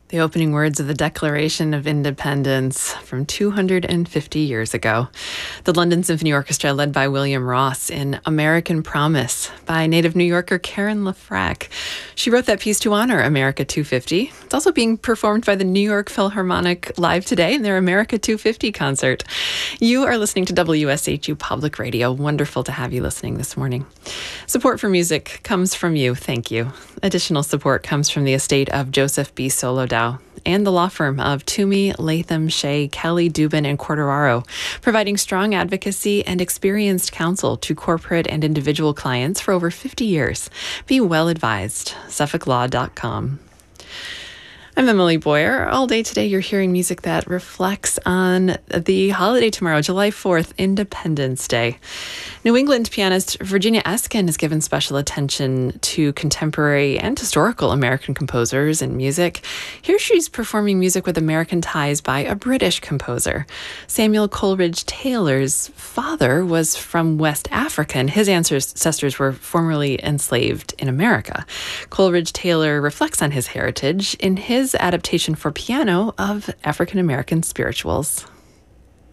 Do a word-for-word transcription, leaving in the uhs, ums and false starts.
The opening words of the Declaration of Independence from two hundred fifty years ago. The London Symphony Orchestra, led by William Ross, in American Promise by native New Yorker Karen LaFrac. She wrote that piece to honor America two fifty. It's also being performed by the New York Philharmonic live today in their America two fifty concert. You are listening to W S H U Public Radio. Wonderful to have you listening this morning. Support for music comes from you. Thank you. Additional support comes from the estate of Joseph B. Solodow and the law firm of Toomey, Latham, Shea, Kelly, Dubin, and Corderaro, providing strong advocacy and experienced counsel to corporate and individual clients for over fifty years. Be well advised. Suffolk Law dot com. I'm Emily Boyer. All day today, you're hearing music that reflects on the holiday tomorrow, July fourth, Independence Day. New England pianist Virginia Eskin has given special attention to contemporary and historical American composers and music. Here she's performing music with American ties by a British composer. Samuel Coleridge Taylor's father was from West Africa, and his ancestors were formerly enslaved in America. Coleridge Taylor reflects on his heritage in his adaptation for piano of African American spirituals.